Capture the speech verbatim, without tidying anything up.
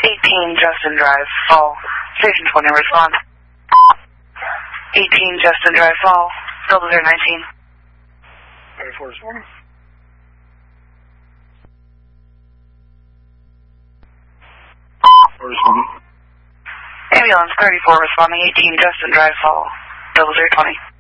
eighteen Justin Drive, Fall, Station twenty, respond. eighteen Justin Drive, Fall, double zero nineteen. thirty-four, responding. Responding. Ambulance thirty-four responding, eighteen Justin Drive, Fall, double zero twenty.